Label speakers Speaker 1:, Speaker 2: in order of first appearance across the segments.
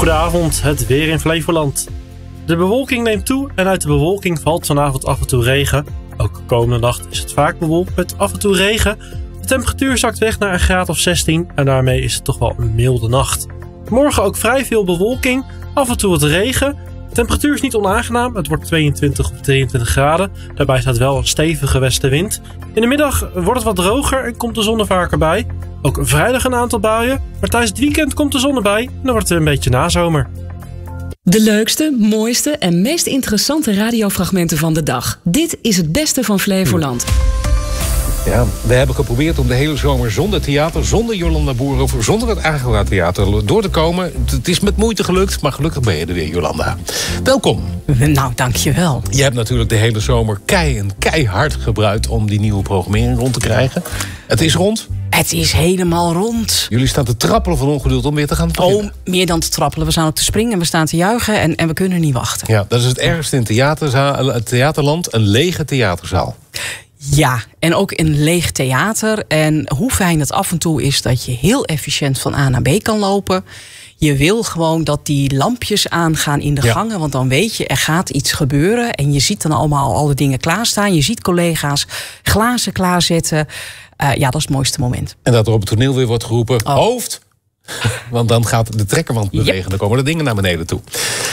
Speaker 1: Goedenavond, het weer in Flevoland. De bewolking neemt toe en uit de bewolking valt vanavond af en toe regen. Ook komende nacht is het vaak bewolkt met af en toe regen. De temperatuur zakt weg naar een graad of 16 en daarmee is het toch wel een milde nacht. Morgen ook vrij veel bewolking, af en toe wat regen. De temperatuur is niet onaangenaam, het wordt 22 of 23 graden. Daarbij staat wel een stevige westenwind. In de middag wordt het wat droger en komt de zon er vaker bij. Ook vrijdag een aantal buien, maar tijdens het weekend komt de zon erbij en dan wordt het een beetje nazomer.
Speaker 2: De leukste, mooiste en meest interessante radiofragmenten van de dag. Dit is het beste van Flevoland.
Speaker 3: Ja, we hebben geprobeerd om de hele zomer zonder theater, zonder Jolanda Boerhoff, zonder het Agora Theater door te komen. Het is met moeite gelukt, maar gelukkig ben je er weer, Jolanda. Welkom.
Speaker 2: Nou, dankjewel.
Speaker 3: Je hebt natuurlijk de hele zomer keihard gebruikt om die nieuwe programmering rond te krijgen. Het is rond.
Speaker 2: Het is helemaal rond.
Speaker 3: Jullie staan te trappelen van ongeduld om weer te gaan beginnen.
Speaker 2: Oh, meer dan te trappelen. We staan ook te springen, we staan te juichen en we kunnen niet wachten.
Speaker 3: Ja, dat is het ergste in het theaterland, een lege theaterzaal.
Speaker 2: Ja, en ook een leeg theater. En hoe fijn het af en toe is dat je heel efficiënt van A naar B kan lopen. Je wil gewoon dat die lampjes aangaan in de gangen. Want dan weet je, er gaat iets gebeuren. En je ziet dan allemaal alle dingen klaarstaan. Je ziet collega's glazen klaarzetten. Ja, dat is het mooiste moment.
Speaker 3: En dat er op het toneel weer wordt geroepen, hoofd! Want dan gaat de trekkerwand bewegen. Dan komen de dingen naar beneden toe.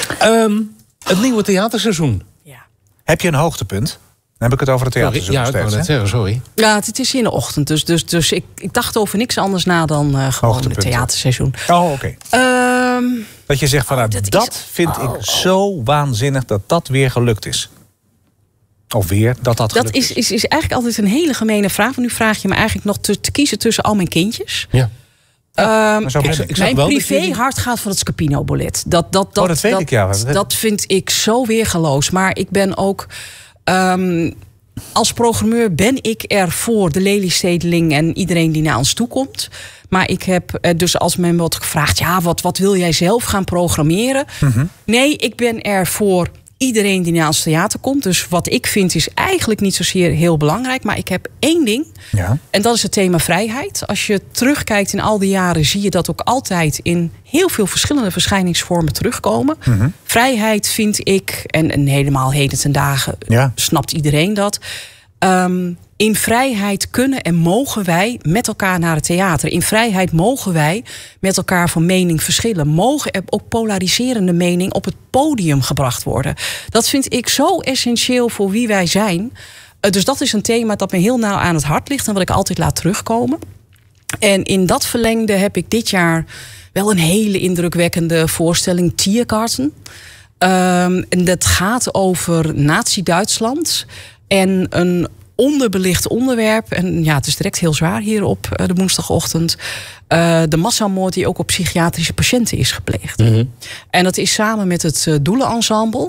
Speaker 3: Het nieuwe theaterseizoen.
Speaker 2: Ja.
Speaker 4: Heb je een hoogtepunt? Dan heb ik het over het theaterseizoen.
Speaker 3: Ja, ik wou net zeggen, sorry.
Speaker 2: Ja, het is in de ochtend. Dus ik dacht over niks anders na dan gewoon het theaterseizoen.
Speaker 4: Oh, oké. Dat je zegt van, dat vind ik zo waanzinnig dat dat weer gelukt is. Of weer dat gelukt is.
Speaker 2: Dat is eigenlijk altijd een hele gemene vraag. Want nu vraag je me eigenlijk nog te kiezen tussen al mijn kindjes.
Speaker 3: Ja.
Speaker 2: Mijn privé-hart gaat van het Scapino-ballet. Dat
Speaker 4: weet ik, ja.
Speaker 2: Dat vind ik zo weergeloos. Maar ik ben ook... als programmeur ben ik er voor de Lelystedeling en iedereen die naar ons toe komt. Maar ik heb dus als men wordt gevraagd, ja, wat wil jij zelf gaan programmeren? Mm-hmm. Nee, ik ben er voor iedereen die naar ons theater komt. Dus wat ik vind is eigenlijk niet zozeer heel belangrijk. Maar ik heb één ding. Ja. En dat is het thema vrijheid. Als je terugkijkt in al die jaren, zie je dat ook altijd in heel veel verschillende verschijningsvormen terugkomen. Mm-hmm. Vrijheid vind ik, en helemaal heden ten dagen snapt iedereen dat. In vrijheid kunnen en mogen wij met elkaar naar het theater. In vrijheid mogen wij met elkaar van mening verschillen. Mogen er ook polariserende mening op het podium gebracht worden. Dat vind ik zo essentieel voor wie wij zijn. Dus dat is een thema dat me heel nauw aan het hart ligt en wat ik altijd laat terugkomen. En in dat verlengde heb ik dit jaar wel een hele indrukwekkende voorstelling, Tiergarten. En dat gaat over Nazi-Duitsland en een onderbelicht onderwerp. En ja, het is direct heel zwaar hier op de woensdagochtend. De massamoord die ook op psychiatrische patiënten is gepleegd. Mm-hmm. En dat is samen met het Doelenensemble.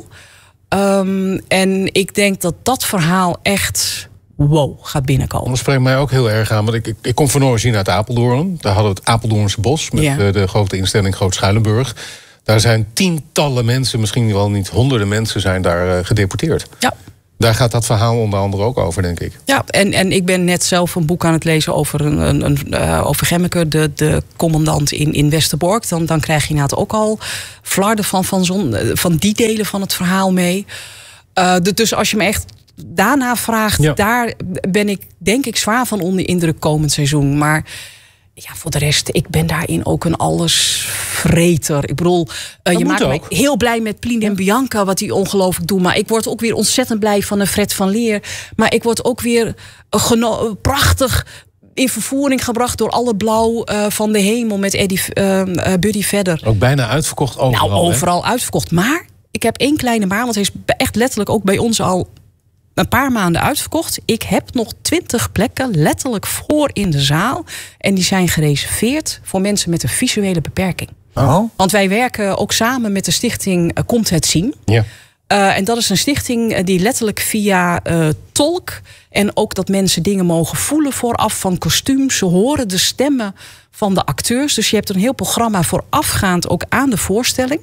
Speaker 2: En ik denk dat dat verhaal echt gaat binnenkomen.
Speaker 3: Dat spreekt mij ook heel erg aan. Want ik kom van origine uit Apeldoorn. Daar hadden we het Apeldoornse Bos met de grote instelling Groot Schuilenburg. Daar zijn tientallen mensen, misschien wel niet honderden mensen, zijn daar gedeporteerd. Ja. Daar gaat dat verhaal onder andere ook over, denk ik. Ja,
Speaker 2: en ik ben net zelf een boek aan het lezen over over Gemmeke, de commandant in Westerbork. Dan krijg je inderdaad ook al flarden van die delen van het verhaal mee. Dus als je me echt daarna vraagt, daar ben ik denk ik zwaar van onder indruk komend seizoen. Maar ja, voor de rest, ik ben daarin ook een allesvreter. Ik bedoel, je maakt mij heel blij met Plien en Bianca, wat die ongelooflijk doen. Maar ik word ook weer ontzettend blij van een Fred van Leer. Maar ik word ook weer prachtig in vervoering gebracht door alle blauw van de hemel met Buddy Vedder.
Speaker 3: Ook bijna uitverkocht overal.
Speaker 2: Nou, overal uitverkocht. Maar ik heb één kleine maar, want hij is echt letterlijk ook bij ons al een paar maanden uitverkocht. Ik heb nog 20 plekken letterlijk voor in de zaal. En die zijn gereserveerd voor mensen met een visuele beperking. Oh. Want wij werken ook samen met de stichting Komt het Zien. Ja. En dat is een stichting die letterlijk via tolk en ook dat mensen dingen mogen voelen vooraf van kostuums. Ze horen de stemmen van de acteurs. Dus je hebt een heel programma voorafgaand ook aan de voorstelling.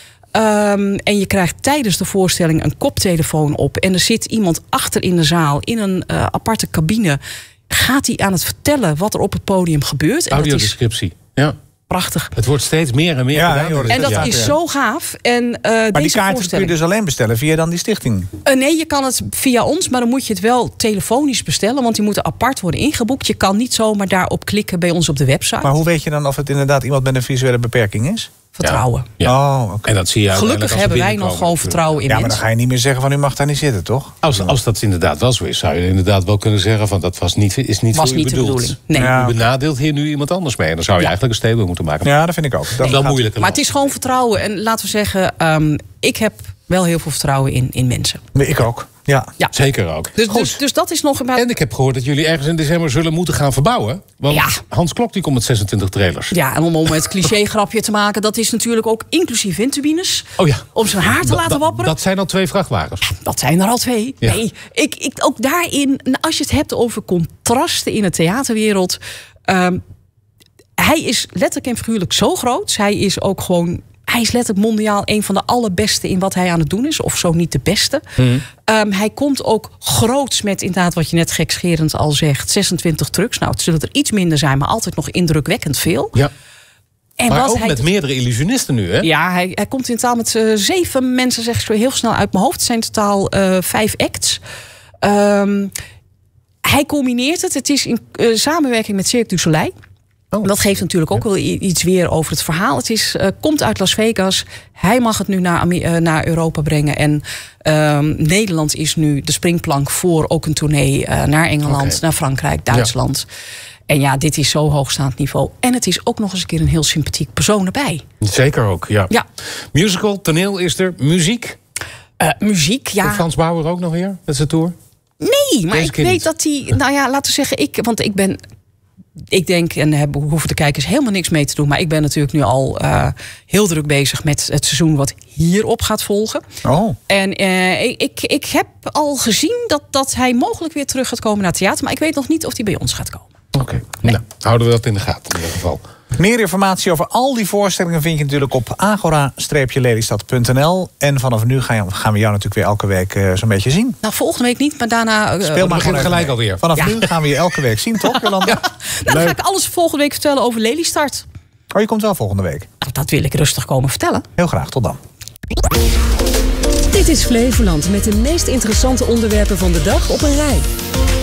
Speaker 2: En je krijgt tijdens de voorstelling een koptelefoon op. En er zit iemand achter in de zaal in een aparte cabine. Gaat hij aan het vertellen wat er op het podium gebeurt.
Speaker 3: Audiodescriptie, ja.
Speaker 2: prachtig.
Speaker 3: Het wordt steeds meer en meer gedaan.
Speaker 2: En dat is zo gaaf. En,
Speaker 4: maar die kaarten kun je dus alleen bestellen via dan die stichting?
Speaker 2: Nee, je kan het via ons, maar dan moet je het wel telefonisch bestellen. Want die moeten apart worden ingeboekt. Je kan niet zomaar daarop klikken bij ons op de website.
Speaker 4: Maar hoe weet je dan of het inderdaad iemand met een visuele beperking is?
Speaker 2: Vertrouwen.
Speaker 3: Ja.
Speaker 4: Oh, okay.
Speaker 3: En dat zie je
Speaker 2: gelukkig hebben wij nog gewoon vertrouwen in
Speaker 4: mensen.
Speaker 2: mensen.
Speaker 4: Maar dan ga je niet meer zeggen van u mag daar niet zitten, toch?
Speaker 3: Als dat inderdaad wel zo is, zou je inderdaad wel kunnen zeggen van dat is niet voor u bedoeld.
Speaker 2: De bedoeling. Nee.
Speaker 3: U benadeelt hier nu iemand anders mee. En dan zou je eigenlijk een statement moeten maken.
Speaker 4: Ja, dat vind ik ook.
Speaker 3: Dat is wel moeilijk.
Speaker 2: Maar het is gewoon vertrouwen. En laten we zeggen, ik heb wel heel veel vertrouwen in mensen.
Speaker 4: Ik ook. Ja.
Speaker 3: Zeker ook.
Speaker 2: Dus dat is nog...
Speaker 3: En ik heb gehoord dat jullie ergens in december zullen moeten gaan verbouwen. Want Hans Klok die komt met 26 trailers.
Speaker 2: Ja, en om het cliché-grapje te maken... dat is natuurlijk ook inclusief windturbines.
Speaker 3: Oh ja.
Speaker 2: Om zijn haar te laten wapperen.
Speaker 3: Dat zijn al 2 vrachtwagens.
Speaker 2: Dat zijn er al 2. Ja. Nee, ook daarin... Als je het hebt over contrasten in de theaterwereld... hij is letterlijk en figuurlijk zo groot. Hij is ook gewoon... Hij is letterlijk mondiaal een van de allerbeste in wat hij aan het doen is. Of zo niet de beste. Hij komt ook groots met inderdaad wat je net gekscherend al zegt. 26 trucks. Nou, het zullen er iets minder zijn, maar altijd nog indrukwekkend veel.
Speaker 3: Ja.
Speaker 2: En
Speaker 3: maar ook met meerdere illusionisten nu, hè?
Speaker 2: Ja, hij komt in totaal met 7 mensen, zeg ik zo heel snel uit mijn hoofd. Het zijn totaal 5 acts. Hij combineert het. Het is in samenwerking met Cirque du Soleil. Oh. Dat geeft natuurlijk ook wel iets weer over het verhaal. Het komt uit Las Vegas. Hij mag het nu naar Europa brengen. En Nederland is nu de springplank voor ook een tournee naar Engeland, naar Frankrijk, Duitsland. Ja. En ja, dit is zo hoogstaand niveau. En het is ook nog eens een keer een heel sympathiek persoon erbij.
Speaker 3: Zeker ook, ja. Musical, toneel is er, muziek?
Speaker 2: Muziek, ja.
Speaker 3: Komt Frans Bauer ook nog weer met zijn tour?
Speaker 2: Nee, maar ik weet dat hij... Nou ja, laten we zeggen, ik denk, en hoeven de kijkers helemaal niks mee te doen... maar ik ben natuurlijk nu al heel druk bezig met het seizoen... wat hierop gaat volgen.
Speaker 4: Oh.
Speaker 2: En ik heb al gezien dat hij mogelijk weer terug gaat komen naar het theater... maar ik weet nog niet of hij bij ons gaat komen.
Speaker 3: Oké. Nou, houden we dat in de gaten in ieder geval.
Speaker 4: Meer informatie over al die voorstellingen vind je natuurlijk op agora-lelystad.nl. En vanaf nu gaan we jou natuurlijk weer elke week zo'n beetje zien.
Speaker 2: Nou, volgende week niet, maar daarna...
Speaker 4: Speel maar
Speaker 3: gelijk alweer.
Speaker 4: Vanaf nu gaan we je elke week zien, toch, Jolanda?
Speaker 2: Nou, dan ga ik alles volgende week vertellen over Lelystad.
Speaker 4: Oh, je komt wel volgende week?
Speaker 2: Nou, dat wil ik rustig komen vertellen.
Speaker 4: Heel graag, tot dan.
Speaker 5: Dit is Flevoland met de meest interessante onderwerpen van de dag op een rij.